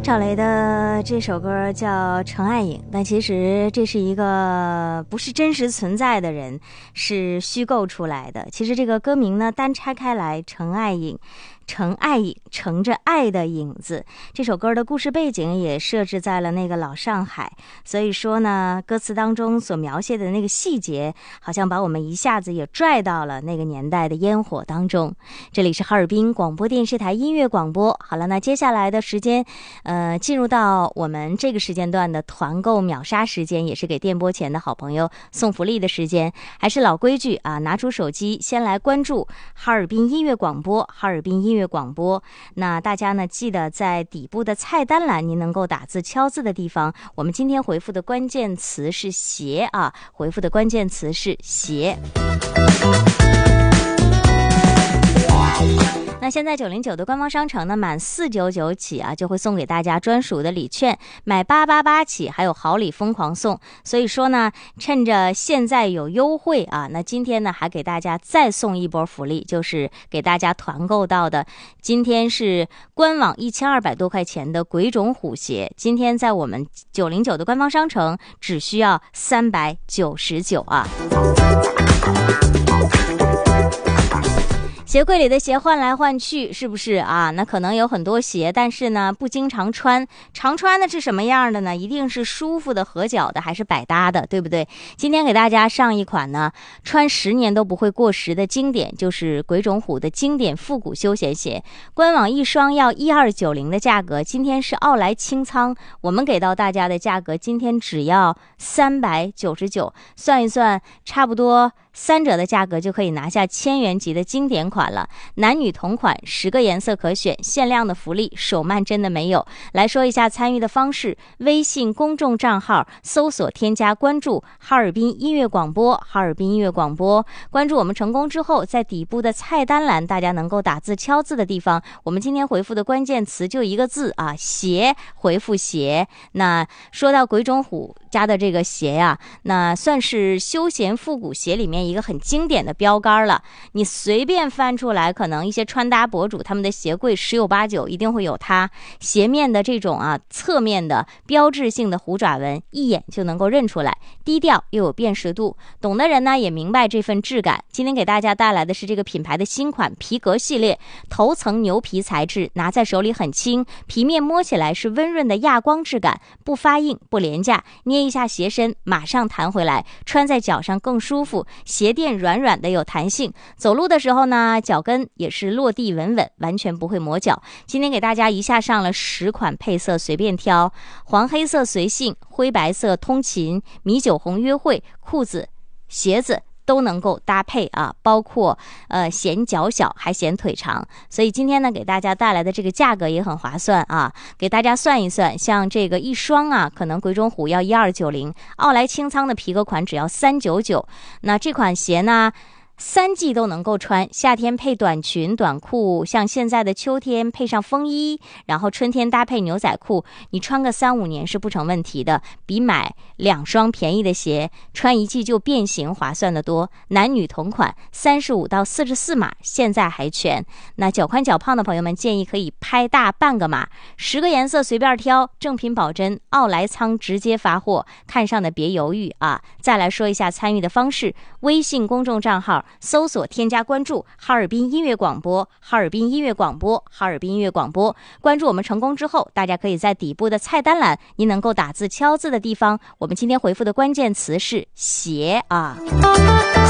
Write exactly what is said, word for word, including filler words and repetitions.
赵雷的这首歌叫《陈爱颖》，但其实这是一个不是真实存在的人，是虚构出来的。其实这个歌名呢，单拆开来，陈爱颖。陈爱颖，乘着爱的影子，这首歌的故事背景也设置在了那个老上海，所以说呢，歌词当中所描写的那个细节，好像把我们一下子也拽到了那个年代的烟火当中。这里是哈尔滨广播电视台音乐广播。好了，那接下来的时间，呃，进入到我们这个时间段的团购秒杀时间，也是给电波前的好朋友送福利的时间。还是老规矩啊，拿出手机先来关注哈尔滨音乐广播，哈尔滨音乐广播。那大家呢记得在底部的菜单栏您能够打字敲字的地方，我们今天回复的关键词是鞋啊，回复的关键词是鞋。那现在九零九的官方商城呢，满四九九起啊，就会送给大家专属的礼券，买八八八起还有好礼疯狂送。所以说呢，趁着现在有优惠啊，那今天呢还给大家再送一波福利，就是给大家团购到的，今天是官网一千二百多块钱的鬼冢虎鞋，今天在我们九零九的官方商城只需要三百九十九啊。鞋柜里的鞋换来换去，是不是啊？那可能有很多鞋，但是呢不经常穿，常穿的是什么样的呢？一定是舒服的、合脚的，还是百搭的，对不对？今天给大家上一款呢，穿十年都不会过时的经典，就是鬼冢虎的经典复古休闲鞋。官网一双要一二九零的价格，今天是奥莱清仓，我们给到大家的价格今天只要三百九十九，算一算，差不多三折的价格就可以拿下千元级的经典款了，男女同款，十个颜色可选，限量的福利，手慢真的没有。来说一下参与的方式，微信公众账号搜索添加关注哈尔滨音乐广播，哈尔滨音乐广播，关注我们成功之后，在底部的菜单栏，大家能够打字敲字的地方，我们今天回复的关键词就一个字啊，鞋，回复鞋。那说到鬼冢虎家的这个鞋呀、啊，那算是休闲复古鞋里面一个很经典的标杆了，你随便翻出来，可能一些穿搭博主他们的鞋柜十有八九一定会有它鞋面的这种啊侧面的标志性的虎爪纹，一眼就能够认出来，低调又有辨识度，懂的人呢也明白这份质感。今天给大家带来的是这个品牌的新款皮革系列，头层牛皮材质，拿在手里很轻，皮面摸起来是温润的亚光质感，不发硬不廉价，捏一下鞋身马上弹回来，穿在脚上更舒服，鞋垫软软的有弹性，走路的时候呢脚跟也是落地稳稳，完全不会磨脚。今天给大家一下上了十款配色随便挑，黄黑色随性，灰白色通勤，米酒红约会，裤子鞋子都能够搭配啊，包括呃嫌脚小还嫌腿长，所以今天呢给大家带来的这个价格也很划算啊，给大家算一算，像这个一双啊，可能鬼冢虎要一二九零，奥莱清仓的皮革款只要三九九，那这款鞋呢三季都能够穿，夏天配短裙短裤，像现在的秋天配上风衣，然后春天搭配牛仔裤，你穿个三五年是不成问题的，比买两双便宜的鞋穿一季就变形划算的多。男女同款，三十五到四十四码现在还全，那脚宽脚胖的朋友们建议可以拍大半个码，十个颜色随便挑，正品保真，奥莱仓直接发货，看上的别犹豫啊。再来说一下参与的方式，微信公众账号搜索添加关注哈尔滨音乐广播，哈尔滨音乐广播，哈尔滨音乐广播。关注我们成功之后，大家可以在底部的菜单栏，您能够打字敲字的地方，我们今天回复的关键词是鞋啊。